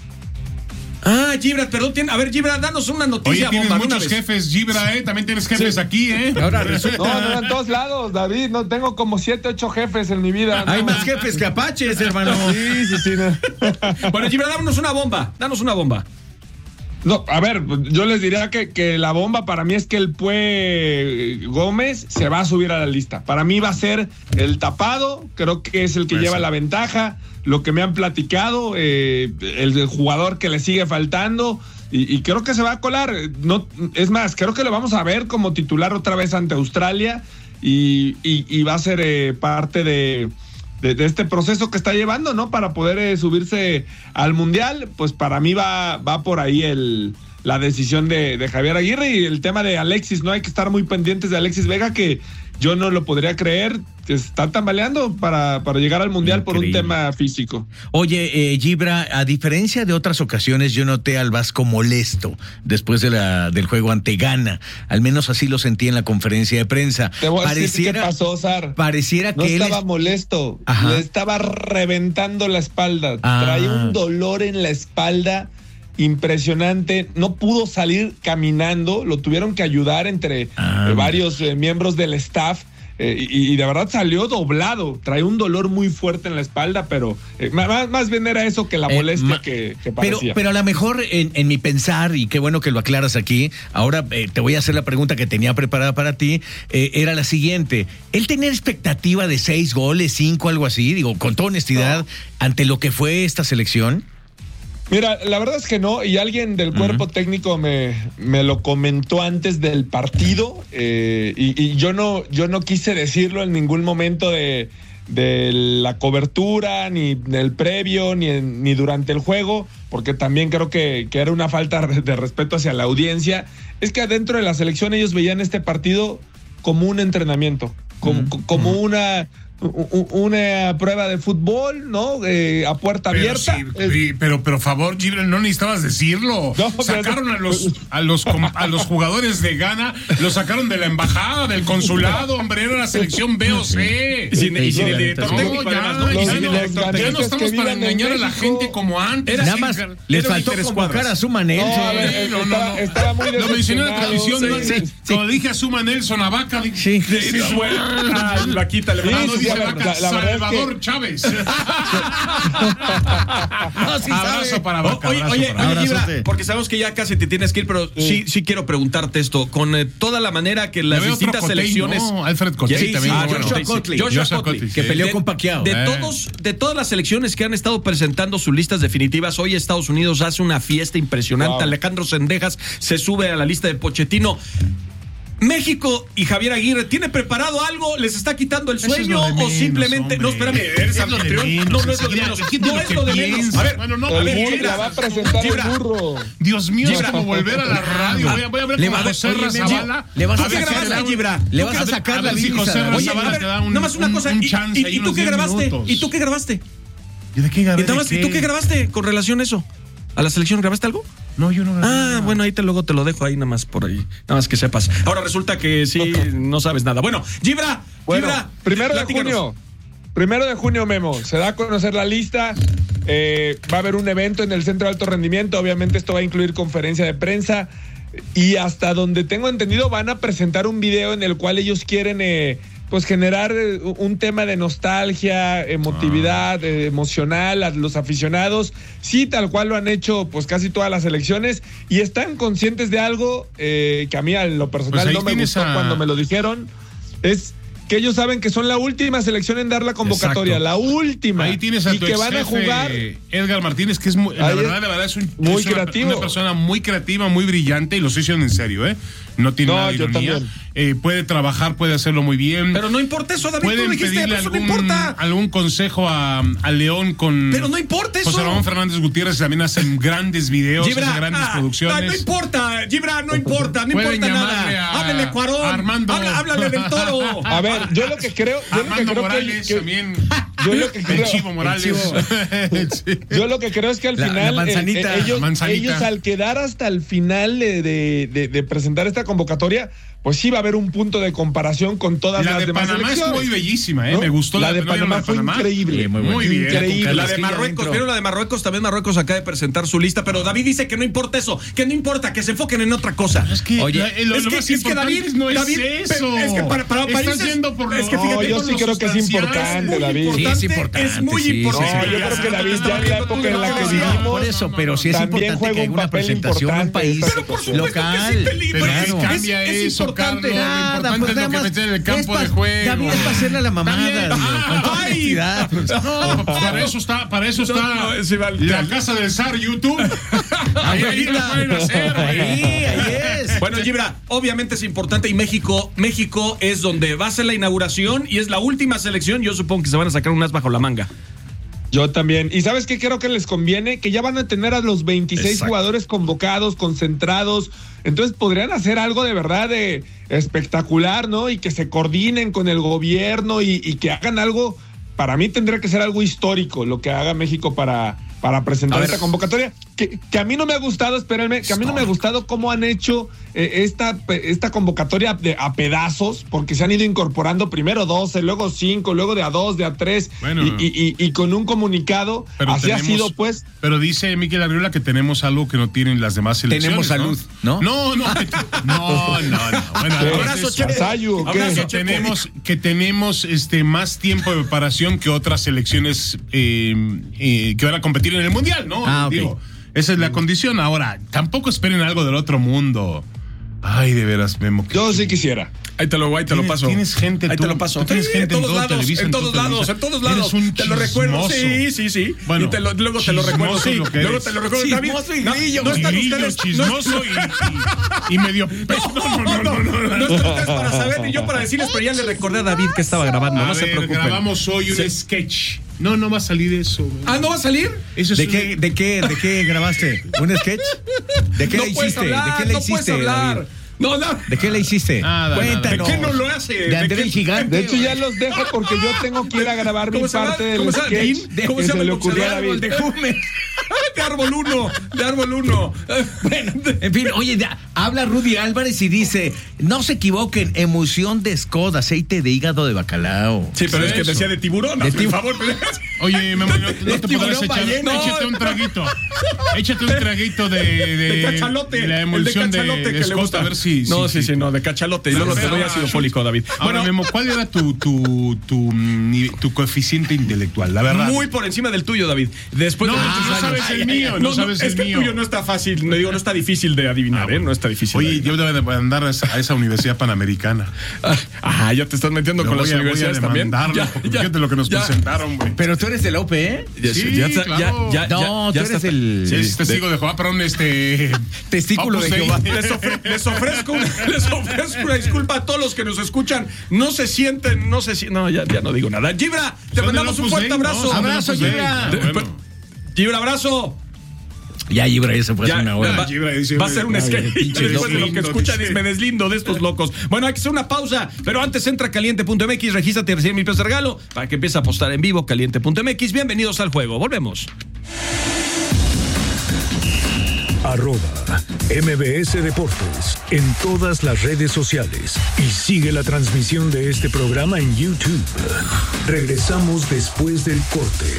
Ah, Gibra, perdón. Tiene, a ver, Gibra, danos una Oye, noticia. tienes bomba, de una muchos vez. jefes, Gibra, ¿eh? También tienes jefes aquí, ¿eh? Ahora resulta. No, no, en todos lados, David. No tengo como siete, ocho jefes en mi vida. Hay no. más jefes que apaches, hermano. Sí, sí, sí. No. Bueno, Gibra, dámonos una bomba. Danos una bomba. No, a ver, yo les diría que, que la bomba para mí es que el Pue Gómez se va a subir a la lista. Para mí va a ser el tapado, creo que es el que Pues lleva sí. la ventaja. Lo que me han platicado, eh, el, el jugador que le sigue faltando. Y, y creo que se va a colar. No, es más, creo que lo vamos a ver como titular otra vez ante Australia. Y, y, y va a ser eh, parte de, de, de este proceso que está llevando, ¿no? Para poder eh, subirse al Mundial. Pues para mí va, va por ahí el, la decisión de, de Javier Aguirre. Y el tema de Alexis, no hay que estar muy pendientes de Alexis Vega, que yo no lo podría creer, que está tambaleando para, para llegar al Mundial. Increíble. Por un tema físico. Oye, eh, Gibra, a diferencia de otras ocasiones, yo noté al Vasco molesto después de la, del juego ante Ghana. Al menos así lo sentí en la conferencia de prensa. Te voy a pareciera, decir qué pasó, Sar. Pareciera no que estaba él es... molesto, Ajá. le estaba reventando la espalda. Ah. Traía un dolor en la espalda impresionante, no pudo salir caminando, lo tuvieron que ayudar entre ah, eh, varios eh, miembros del staff, eh, y, y de verdad salió doblado, trae un dolor muy fuerte en la espalda, pero eh, más, más bien era eso que la molestia eh, ma, que, que parecía. Pero, pero a lo mejor en, en mi pensar, y qué bueno que lo aclaras aquí, ahora eh, te voy a hacer la pregunta que tenía preparada para ti, eh, era la siguiente: ¿él tenía expectativa de seis goles, cinco, algo así? Digo, con toda honestidad, no. ante lo que fue esta selección. Mira, la verdad es que no, y alguien del cuerpo uh-huh. técnico me, me lo comentó antes del partido, eh, y, y yo no, yo no quise decirlo en ningún momento de, de la cobertura, ni en el previo, ni, en, ni durante el juego, porque también creo que, que era una falta de respeto hacia la audiencia. Es que adentro de la selección ellos veían este partido como un entrenamiento, como, uh-huh. como una... una prueba de fútbol, ¿no? Eh, a puerta pero abierta. Sí, eh, pero, pero, favor, Gibran, no necesitabas decirlo. No, sacaron pero... a los a los a los jugadores de Ghana, los sacaron de la embajada, del consulado, hombre, era la selección B o C. Y sin, y sin el director técnico, no, ya, además, no, y sin el director técnico. Ya no estamos para engañar a la gente como antes. Era, Nada más les faltó convocar a Suma Nelson. No, ver, no, no, no. Estaba muy lo mencioné en la transmisión, sí, sí, sí. Como dije a Suma Nelson, a Vaca. Sí, sí, sí. Ay, Vaquita, le mandó. La, la Salvador es que... Chávez. no, sí abrazo sabe. para Vaca. Oye, abrazo oye, para oye Gibra, porque sabemos que ya casi te tienes que ir, pero sí, sí, sí quiero preguntarte esto. Con eh, toda la manera que las distintas Cotey, selecciones. No, Alfred Cotey sí, también. Ah, bueno, Joshua Cotley. Joshua Joshua Cotley, que peleó de, con Pacquiao. De, eh. todos, de todas las selecciones que han estado presentando sus listas definitivas, hoy Estados Unidos hace una fiesta impresionante. Wow. Alejandro Sendejas se sube a la lista de Pochettino. México y Javier Aguirre, ¿tiene preparado algo? ¿Les está quitando el sueño o menos, simplemente? Hombre. No, espérame, eres anfitrión. No, no es lo de menos. No es lo de menos. A ver, bueno, no, el a ver, burro, Gibra, la va a presentar Gibra. el burro. Dios mío, Gibra. Es como volver a la radio. Voy a, voy a hablar con José Razabala. Le vas a sacar Gibra. Le vas a sacar la si José Razabala te da un nada más una cosa. ¿Y tú qué grabaste? ¿Y tú qué grabaste? ¿Y de qué grabé? ¿Y tú qué grabaste con relación a eso? ¿A la selección grabaste algo? No, yo no grabé. Ah, nada. Bueno, ahí te luego te lo dejo ahí nada más por ahí. Nada más que sepas. Ahora resulta que sí, no sabes nada. Bueno, Gibra, bueno, Gibra. Primero de junio. Primero de junio, Memo. Se da a conocer la lista. Eh, va a haber un evento en el Centro de Alto Rendimiento. Obviamente esto va a incluir conferencia de prensa. Y hasta donde tengo entendido van a presentar un video en el cual ellos quieren... Eh, pues generar un tema de nostalgia, emotividad, ah. eh, emocional a los aficionados, sí, tal cual lo han hecho pues casi todas las elecciones, y están conscientes de algo eh, que a mí en lo personal pues no me gustó a... cuando me lo dijeron, es que ellos saben que son la última selección en dar la convocatoria, Exacto. la última. Ahí tienes a y tu que ex van a jugar. Edgar Martínez, que es muy, la verdad, la verdad es, un, muy es una, creativo. una persona muy creativa, muy brillante, y lo estoy diciendo en serio, ¿eh? No tiene no, nada de ironía. Eh, puede trabajar, puede hacerlo muy bien. Pero no importa eso, David. Pueden tú dijiste, pedirle eso algún, no importa. algún consejo a, a León con. Pero no importa eso. José Ramón Fernández Gutiérrez también hacen grandes videos, Gibra, hace grandes ah, producciones. No, no importa, Gibra, no importa, no pueden importa nada. A, háblele Cuarón. Armando. Habla, háblale del Toro. A ver, yo lo que creo. Yo Armando lo que creo Morales que, también. Yo lo que creo. El Chivo Morales. El Chivo. Sí. Yo lo que creo es que al la, final. La manzanita. Eh, eh, ellos, la manzanita. ellos al quedar hasta el final de, de, de, de presentar esta convocatoria, pues sí va a haber un punto de comparación con todas la las de demás Panamá elecciones. estuvo muy bellísima, ¿eh? ¿no? Me gustó la, la de Panamá, de fue Panamá. increíble. Sí, muy, muy bien. Increíble. La de Marruecos, pero la de Marruecos también Marruecos acaba de presentar su lista, pero David dice que no importa eso, que no importa, que se enfoquen en otra cosa. Es que, Oye, la, lo, es, lo que, más es que David no es David, eso. Es que para, para Estás países, yendo por es que no, fíjate, yo sí creo que es importante, es David. importante, sí, es importante. Es muy sí, importante. No, sí, yo sí, creo sí, que David sí, ya en la época en la que vivimos. Por eso, pero sí es también importante que haya una presentación en un país pero por supuesto local. Que sí, pero claro. cambia es, es eso, importante. Carlos. Nada, lo importante pues es lo que nada meter en el campo pa, de juego. David es para hacerle a la mamada. Con toda Ay. honestidad. No, para eso está, para eso está no, no, sí, vale. la casa del zar YouTube. Ahí, ahí lo pueden hacer. Ahí, ahí es. Bueno, Gibra, obviamente es importante y México, México es donde va a ser la inauguración y es la última selección. Yo supongo que se van a sacar un as bajo la manga. Yo también. ¿Y sabes qué creo que les conviene? Que ya van a tener a los veintiséis Exacto. jugadores convocados, concentrados. Entonces podrían hacer algo de verdad de espectacular, ¿no? Y que se coordinen con el gobierno y, y que hagan algo. Para mí tendría que ser algo histórico lo que haga México para, para presentar esta convocatoria. Que, que a mí no me ha gustado, espérenme, que a mí no me ha gustado cómo han hecho eh, esta, esta convocatoria de, a pedazos, porque se han ido incorporando primero doce, luego cinco, luego de a dos, de a tres, bueno, y, y, y, y con un comunicado, así tenemos, ha sido pues. Pero dice Miquel Arriola que tenemos algo que no tienen las demás selecciones. Tenemos salud, ¿no? No, no, no, no, no, no. Bueno, abrazo, Chepasayo, que tenemos, que tenemos este más tiempo de preparación que otras selecciones eh, eh, que van a competir en el Mundial, ¿no? Ah, ok. Digo, esa es la condición. Ahora, tampoco esperen algo del otro mundo. Ay, de veras, Memo. Yo sí quisiera. Ahí te lo, ahí te lo paso. Tienes gente, ahí tú, te lo paso. Tienes sí, gente en todos en todo lados, Televisa, en todos lados, en todos lados. Eres un te lo recuerdo. chismoso. Sí, sí, sí. Bueno, y te lo, luego te lo recuerdo. Sí, lo luego eres. te lo recuerdo. Chismoso y grillo. No, no están grillo, ustedes. Chismoso no, y, y, y medio. No, no, no, no, no, no, no están ustedes para saber ni yo para decirles, pero ya le recordé a David que estaba grabando. A no ver, se preocupen. Grabamos hoy un sí. sketch. No, no va a salir eso. Güey. Ah, ¿no va a salir? Eso es ¿De, un... qué, ¿De qué de qué grabaste? ¿Un sketch? ¿De qué no le hiciste? Hablar, ¿De qué le no hiciste? Puedes hablar. No, no. ¿De qué le hiciste? Nada, Cuéntanos. ¿De qué no lo hace? De André el Gigante. De hecho, ya los dejo porque yo tengo que ir a grabar mi parte del sketch. ¿De ¿Cómo se llama? Le ocurrió a David. De Jume. De Árbol uno. De Árbol uno. Bueno, en fin, oye, habla Rudy Álvarez y dice, no se equivoquen, emulsión de Scott, aceite de hígado de bacalao. Sí, pero es que decía de tiburón. De por favor. Oye, Memo, no, no te podrás echar. No, échate un traguito. Échate un traguito de... De, de cachalote. De la emulsión de, de, de Scott, a ver si... No, sí, sí, sí, no, de cachalote. Y luego te doy ácido fólico, David. Ahora, Memo, ¿cuál era tu, tu, tu, tu coeficiente intelectual? La verdad. Muy por encima del tuyo, David. Después no, de muchos no años. sabes el mío, no, no sabes no, el es que mío. El tuyo no está fácil, no digo, no está difícil de adivinar, ah, ¿eh? No está difícil. Oye, yo debo de andar a esa, a esa universidad panamericana. Ah, ya te estás metiendo Lo con voy las a, universidades voy a también. Ya, ya, fíjate lo que nos ya. presentaron, güey. Pero tú eres del O P, ¿eh? Sí, ya, claro. Ya, ya, no, ya, tú ya eres el... Sí, es testigo de, de Jehová, perdón, este... Testículo de Jehová. Les, ofre, les, ofrezco, les ofrezco una disculpa a todos los que nos escuchan. No se sienten, no se sienten... No, ya, ya no digo nada. Gibra, te mandamos un fuerte abrazo. No, abrazo, Gibra. Bueno. Gibra, abrazo. Ya, Gibra, ya se fue ya, hace una hora. Va, Gibra, dice, va a ser un sketch. Después de lo que escuchan, me deslindo de estos locos. Bueno, hay que hacer una pausa, pero antes entra caliente punto m x, regístrate y recibe mil pesos de regalo para que empieces a apostar en vivo. caliente punto m x. Bienvenidos al juego. Volvemos. Arroba M B S Deportes en todas las redes sociales y sigue la transmisión de este programa en YouTube. Regresamos después del corte.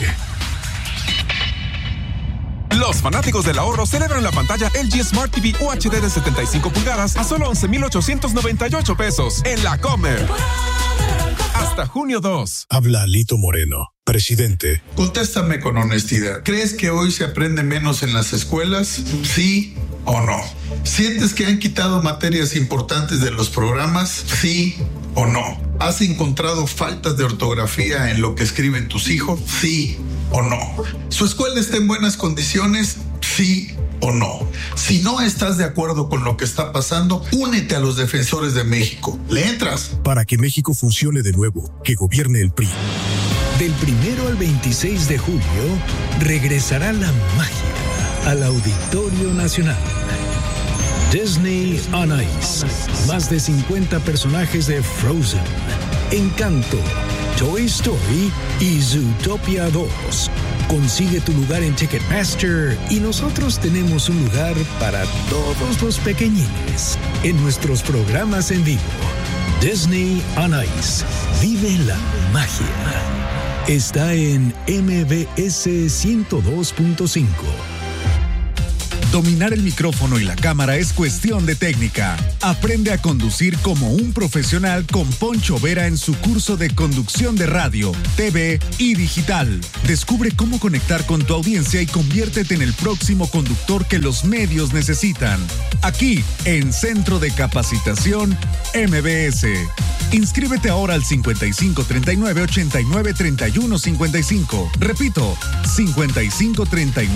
Los fanáticos del ahorro celebran la pantalla L G Smart T V U H D de setenta y cinco pulgadas a solo once mil ochocientos noventa y ocho pesos en la Comer. Hasta junio dos. Habla Lito Moreno, presidente. Contéstame con honestidad. ¿Crees que hoy se aprende menos en las escuelas? ¿Sí o no? ¿Sientes que han quitado materias importantes de los programas? ¿Sí o no? ¿Has encontrado faltas de ortografía en lo que escriben tus hijos? ¿Sí o no? ¿Su escuela está en buenas condiciones? ¿Sí o no? Si no estás de acuerdo con lo que está pasando, únete a los defensores de México. ¿Le entras? Para que México funcione de nuevo, que gobierne el P R I. Del primero al veintiséis de julio, regresará la magia al Auditorio Nacional. Disney on Ice. Más de cincuenta personajes de Frozen, Encanto, Toy Story y Zootopia dos. Consigue tu lugar en Ticketmaster y nosotros tenemos un lugar para todos los pequeñines en nuestros programas en vivo. Disney on Ice. Vive la magia. Está en M B S ciento dos punto cinco. Dominar el micrófono y la cámara es cuestión de técnica. Aprende a conducir como un profesional con Poncho Vera en su curso de conducción de radio, T V y digital. Descubre cómo conectar con tu audiencia y conviértete en el próximo conductor que los medios necesitan. Aquí, en Centro de Capacitación M B S. Inscríbete ahora al cincuenta y cinco treinta y nueve ochenta y nueve treinta y uno cincuenta y cinco. Repito, cincuenta y cinco treinta y nueve